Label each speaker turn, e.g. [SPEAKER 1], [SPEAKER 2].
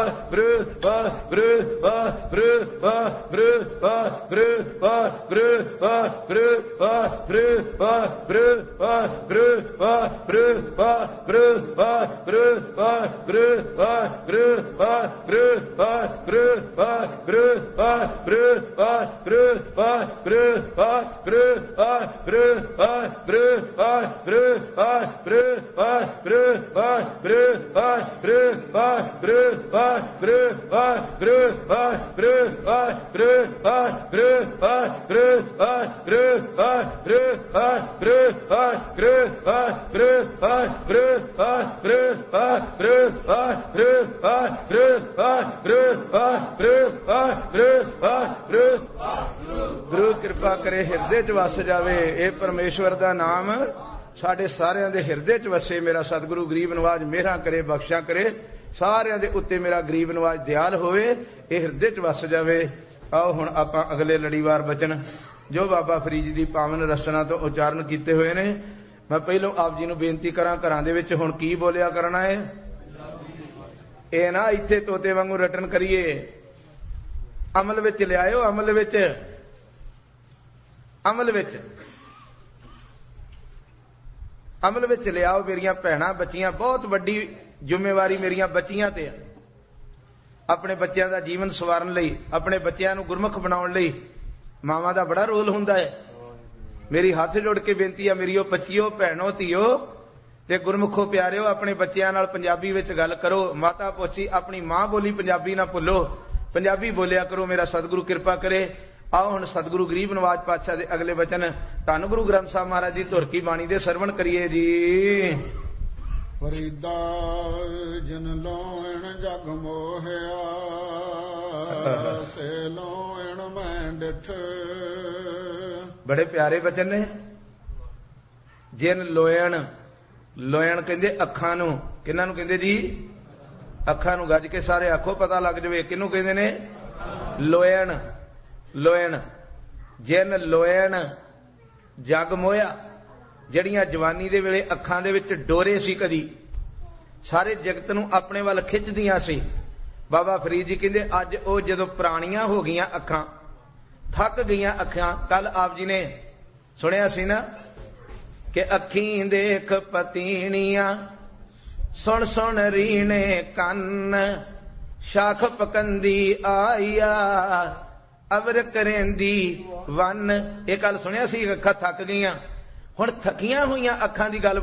[SPEAKER 1] ਗੁਰੂ ਕਿਰਪਾ ਕਰੇ ਹਿਰਦੇ ਚ ਵਸ ਜਾਵੇ। ਇਹ ਪਰਮੇਸ਼ਵਰ ਦਾ ਨਾਮ ਸਾਡੇ ਸਾਰਿਆਂ ਦੇ ਹਿਰਦੇ ਚ ਵਸੇ। ਮੇਰਾ ਸਤਿਗੁਰੂ ਗਰੀਬ ਨਵਾਜ ਮਿਹਰਾਂ ਕਰੇ, ਬਖਸ਼ਾਂ ਕਰੇ, ਸਾਰਿਆਂ ਦੇ ਉੱਤੇ ਮੇਰਾ ਗਰੀਬ ਨਵਾਜ ਦਿਆਲ ਹੋਵੇ, ਇਹ ਹਿਰਦੇ ਚ ਵਸ ਜਾਵੇ। ਆਓ ਹੁਣ ਆਪਾਂ ਅਗਲੇ ਲੜੀਵਾਰ ਬਚਨ ਜੋ ਬਾਬਾ ਫਰੀਦ ਦੀ ਪਾਵਨ ਰਸਨਾ ਤੋਂ ਉਚਾਰਨ ਕੀਤੇ ਹੋਏ ਨੇ, ਮੈਂ ਪਹਿਲੋਂ ਆਪ ਜੀ ਨੂੰ ਬੇਨਤੀ ਕਰਾਂ, ਘਰਾਂ ਦੇ ਵਿੱਚ ਹੁਣ ਕੀ ਬੋਲਿਆ ਕਰਨਾ ਹੈ। ਇਹ ਨਾ ਇੱਥੇ ਤੋਤੇ ਵਾਂਗੂ ਰਟਨ ਕਰੀਏ, ਅਮਲ ਵਿੱਚ ਲਿਆਇਓ। ਅਮਲ ਵਿੱਚ ਲਿਆਓ ਮੇਰੀਆਂ ਭੈਣਾਂ ਬੱਚੀਆਂ। ਬਹੁਤ ਵੱਡੀ ਜ਼ਿੰਮੇਵਾਰੀ ਮੇਰੀਆਂ ਬੱਚੀਆਂ ਤੇ। ਆਪਣੇ ਬੱਚਿਆਂ ਦਾ ਜੀਵਨ ਸਵਾਰਨ ਲਈ, ਆਪਣੇ ਬੱਚਿਆਂ ਨੂੰ ਗੁਰਮੁਖ ਬਣਾਉਣ ਲਈ ਮਾਵਾਂ ਦਾ ਬੜਾ ਰੋਲ ਹੁੰਦਾ ਹੈ। ਮੇਰੀ ਹੱਥ ਜੋੜ ਕੇ ਬੇਨਤੀ ਆ, ਮੇਰੀਓ ਬੱਚੀਓ, ਭੈਣੋ, ਧੀਓ ਤੇ ਗੁਰਮੁਖੋ ਪਿਆਰਿਓ, ਆਪਣੇ ਬੱਚਿਆਂ ਨਾਲ ਪੰਜਾਬੀ ਵਿੱਚ ਗੱਲ ਕਰੋ। ਮਾਤਾ ਪੋਚੀ ਆਪਣੀ ਮਾਂ ਬੋਲੀ ਪੰਜਾਬੀ ਨਾ ਭੁੱਲੋ, ਪੰਜਾਬੀ ਬੋਲਿਆ ਕਰੋ। ਮੇਰਾ ਸਤਿਗੁਰੂ ਕਿਰਪਾ ਕਰੇ। ਆਓ ਹੁਣ ਸਤਿਗੁਰੂ ਗਰੀਬ ਨਵਾਜ ਪਾਤਸ਼ਾਹ ਦੇ ਅਗਲੇ ਬਚਨ ਧੰਨ ਗੁਰੂ ਗ੍ਰੰਥ ਸਾਹਿਬ ਮਹਾਰਾਜ ਦੀ ਧੁਰ ਕੀ ਬਾਣੀ ਦੇ ਸਰਵਣ ਕਰੀਏ ਜੀ।
[SPEAKER 2] ਫਰੀਦਾ ਜਨ ਲੋਇਣ ਜਗ ਮੋਹਿਆ, ਸੇ ਲੋਇਣ ਮੈਂ ਡਿਠ।
[SPEAKER 1] ਬੜੇ ਪਿਆਰੇ ਬਚਨ ਨੇ। ਜਿਨ ਲੋਇਣ, ਲੋਇਣ ਕਹਿੰਦੇ ਅੱਖਾਂ ਨੂੰ। ਕਿਹਨਾਂ ਨੂੰ ਕਹਿੰਦੇ ਜੀ? ਅੱਖਾਂ ਨੂੰ। ਗੱਜ ਕੇ ਸਾਰੇ ਆਖੋ, ਪਤਾ ਲੱਗ ਜਾਵੇ ਕਿਹਨੂੰ ਕਹਿੰਦੇ ਨੇ। ਲੋਇਣ, ਲੋਇਣ। ਜਿਨ ਲੋਇਣ ਜਗ ਮੋਹਿਆ, ਜਿਹੜੀਆਂ ਜਵਾਨੀ ਦੇ ਵੇਲੇ ਅੱਖਾਂ ਦੇ ਵਿੱਚ ਡੋਰੇ ਸੀ, ਕਦੀ ਸਾਰੇ ਜਗਤ ਨੂੰ ਆਪਣੇ ਵੱਲ ਖਿੱਚਦੀਆਂ ਸੀ। ਬਾਬਾ ਫਰੀਦ ਜੀ ਕਹਿੰਦੇ ਅੱਜ ਉਹ ਜਦੋਂ ਪੁਰਾਣੀਆਂ ਹੋ ਗਈਆਂ ਅੱਖਾਂ, ਥੱਕ ਗਈਆਂ ਅੱਖਾਂ। ਕੱਲ ਆਪ ਜੀ ਨੇ ਸੁਣਿਆ ਸੀ ਨਾ ਕਿ ਅੱਖੀਂ ਦੇਖ ਪਤੀਣੀਆਂ, ਸੁਣ ਸੁਣ ਰੀਣੇ ਕੰਨ, ਸ਼ਾਖ ਪਕੰਦੀ ਆਈਆ, ਅਵਰ ਕਰੇਂਦੀ ਵੰਨ। ਇਹ ਗੱਲ ਸੁਣਿਆ ਸੀ, ਅੱਖਾਂ ਥੱਕ ਗਈਆਂ। ਹੁਣ ਥੱਕੀਆਂ ਹੋਈਆਂ ਅੱਖਾਂ ਦੀ ਗੱਲ